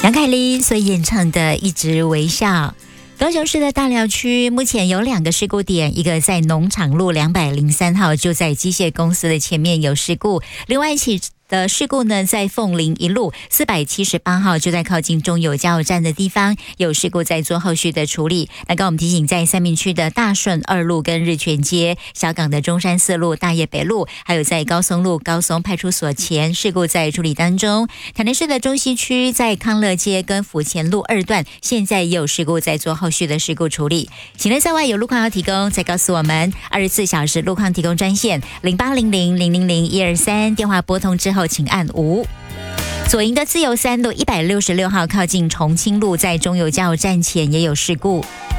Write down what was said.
杨凯琳所演唱的《一直微笑》。高雄市的大寮区目前有2个事故点，一个在农场路203号，就在机械公司的前面有事故；另外一起的事故呢，在凤林一路478号，就在靠近中油加油站的地方有事故，在做后续的处理。那刚我们提醒，在三民区的大顺2路跟日全街、小港的中山4路、大业北路，还有在高松路高松派出所前事故在处理当中。台南市的中西区在康乐街跟府前路2段，现在也有事故在做后续的事故处理。请人在外有路况要提供，再告诉我们。24小时路况提供专线0800000123，电话拨通之后请按5。左营的自由3路166号靠近重庆路，在中油加油站前也有事故。